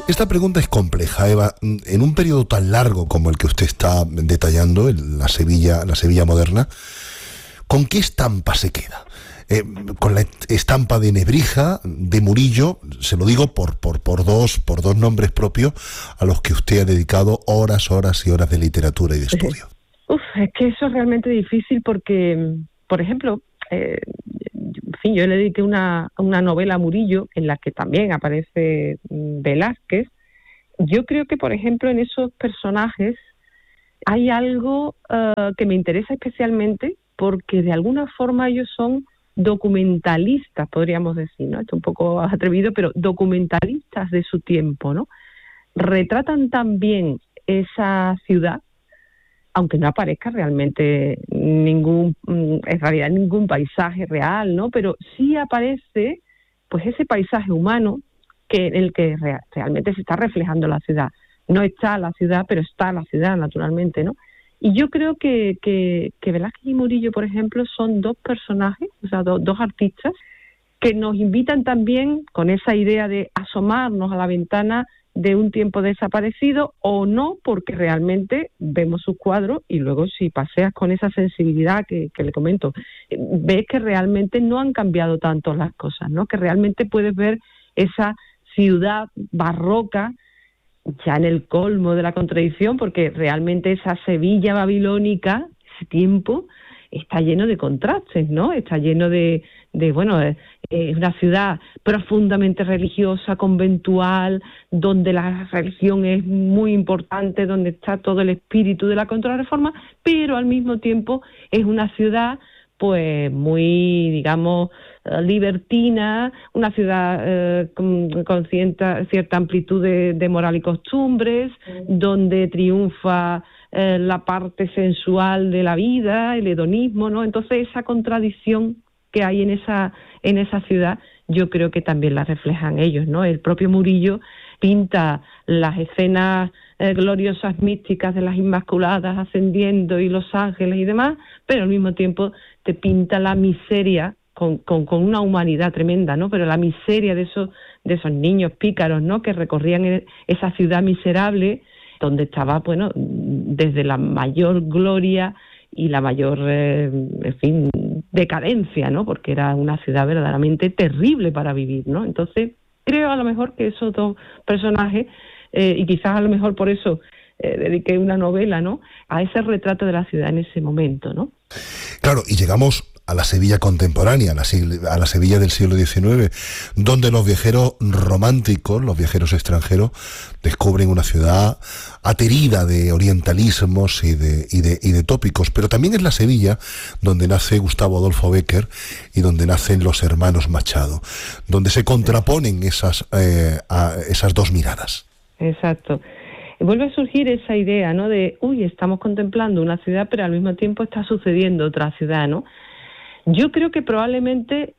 Esta pregunta es compleja, Eva. En un periodo tan largo como el que usted está detallando, la Sevilla moderna, ¿con qué estampa se queda? Con la estampa de Nebrija, de Murillo, se lo digo por dos nombres propios a los que usted ha dedicado horas y horas de literatura y de estudio. Es que eso es realmente difícil porque, por ejemplo, yo le dediqué una novela a Murillo en la que también aparece Velázquez. Yo creo que, por ejemplo, en esos personajes hay algo que me interesa especialmente porque de alguna forma ellos son documentalistas, podríamos decir, ¿no? Esto es un poco atrevido, pero documentalistas de su tiempo, ¿no? Retratan tan bien esa ciudad, aunque no aparezca realmente ningún paisaje real, ¿no? Pero sí aparece, pues, ese paisaje humano en el que realmente se está reflejando la ciudad. No está la ciudad, pero está la ciudad, naturalmente, ¿no? Y yo creo que Velázquez y Murillo, por ejemplo, son dos personajes, o sea, dos artistas, que nos invitan también con esa idea de asomarnos a la ventana de un tiempo desaparecido o no, porque realmente vemos sus cuadros y luego si paseas con esa sensibilidad que le comento, ves que realmente no han cambiado tanto las cosas, ¿no? Que realmente puedes ver esa ciudad barroca ya en el colmo de la contradicción, porque realmente esa Sevilla babilónica, ese tiempo, está lleno de contrastes, ¿no? Está lleno es una ciudad profundamente religiosa, conventual, donde la religión es muy importante, donde está todo el espíritu de la Contrarreforma, pero al mismo tiempo es una ciudad pues muy, digamos, libertina, una ciudad con cierta amplitud de moral y costumbres, donde triunfa la parte sensual de la vida, el hedonismo, ¿no? Entonces esa contradicción que hay en esa ciudad, yo creo que también la reflejan ellos, ¿no? El propio Murillo pinta las escenas gloriosas místicas de las Inmaculadas ascendiendo y los ángeles y demás, pero al mismo tiempo te pinta la miseria con una humanidad tremenda, ¿no? Pero la miseria de esos niños pícaros, ¿no? Que recorrían esa ciudad miserable donde estaba, bueno, desde la mayor gloria y la mayor, decadencia, ¿no? Porque era una ciudad verdaderamente terrible para vivir, ¿no? Entonces, creo a lo mejor que esos dos personajes, y quizás a lo mejor por eso dediqué una novela, ¿no? A ese retrato de la ciudad en ese momento, ¿no? Claro, y llegamos a la Sevilla contemporánea, a la Sevilla del siglo XIX, donde los viajeros románticos, los viajeros extranjeros, descubren una ciudad aterida de orientalismos y de tópicos. Pero también es la Sevilla donde nace Gustavo Adolfo Bécquer y donde nacen los hermanos Machado, donde se contraponen esas dos miradas. Exacto. Vuelve a surgir esa idea, ¿no? De, estamos contemplando una ciudad, pero al mismo tiempo está sucediendo otra ciudad, ¿no? Yo creo que probablemente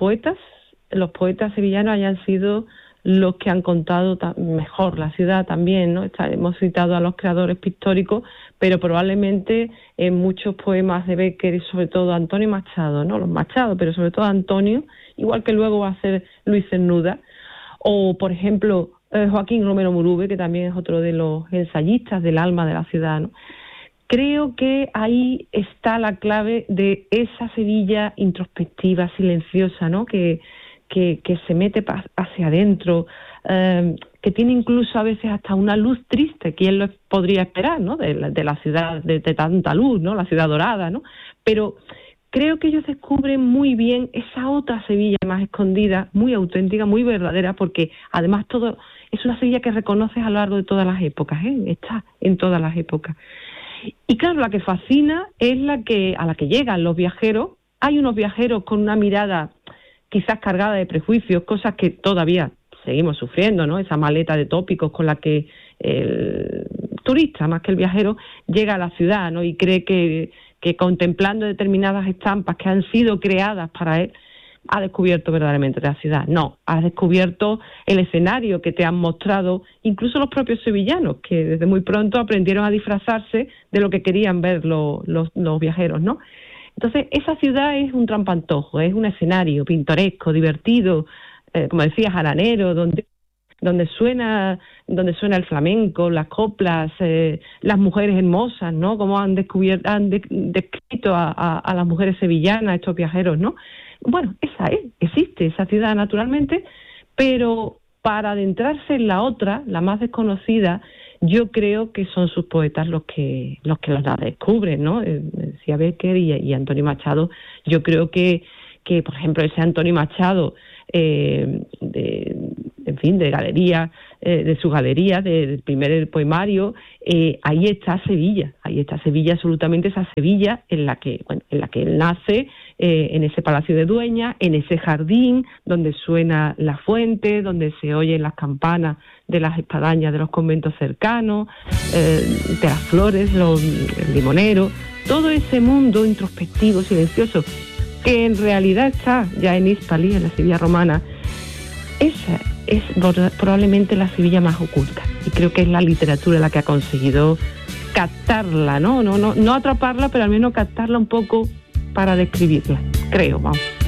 los poetas sevillanos hayan sido los que han contado mejor la ciudad también, ¿no? Hemos citado a los creadores pictóricos, pero probablemente en muchos poemas de Bécquer y sobre todo Antonio Machado, ¿no? Los Machado, pero sobre todo Antonio, igual que luego va a ser Luis Cernuda, o por ejemplo Joaquín Romero Murube, que también es otro de los ensayistas del alma de la ciudad, ¿no? Creo que ahí está la clave de esa Sevilla introspectiva, silenciosa, ¿no? Que se mete hacia adentro, que tiene incluso a veces hasta una luz triste. ¿Quién lo podría esperar, no? De la ciudad de tanta luz, ¿no? La ciudad dorada, ¿no? Pero creo que ellos descubren muy bien esa otra Sevilla más escondida, muy auténtica, muy verdadera, porque además todo es una Sevilla que reconoces a lo largo de todas las épocas, está en todas las épocas. Y claro, la que fascina es a la que llegan los viajeros. Hay unos viajeros con una mirada quizás cargada de prejuicios, cosas que todavía seguimos sufriendo, ¿no? Esa maleta de tópicos con la que el turista, más que el viajero, llega a la ciudad, ¿no? Y cree que contemplando determinadas estampas que han sido creadas para él, ha descubierto verdaderamente la ciudad. No, has descubierto el escenario que te han mostrado incluso los propios sevillanos, que desde muy pronto aprendieron a disfrazarse de lo que querían ver los viajeros, ¿no? Entonces, esa ciudad es un trampantojo, es un escenario pintoresco, divertido, como decía, jaranero, donde donde suena el flamenco, las coplas, las mujeres hermosas, ¿no? Como han descrito a las mujeres sevillanas, estos viajeros, ¿no? Bueno, existe esa ciudad naturalmente, pero para adentrarse en la otra, la más desconocida, yo creo que son sus poetas los que la descubren, ¿no? Decía Bécquer y Antonio Machado. Yo creo que por ejemplo, ese Antonio Machado, de galería, de su galería, del primer poemario, ahí está Sevilla, absolutamente esa Sevilla en la que él nace, en ese palacio de dueña, en ese jardín donde suena la fuente, donde se oyen las campanas de las espadañas de los conventos cercanos, de las flores, el limonero, todo ese mundo introspectivo, silencioso, que en realidad está ya en Hispalí, en la Sevilla romana. Esa es probablemente la Sevilla más oculta, y creo que es la literatura la que ha conseguido captarla, no atraparla, pero al menos captarla un poco para describirla, creo, vamos.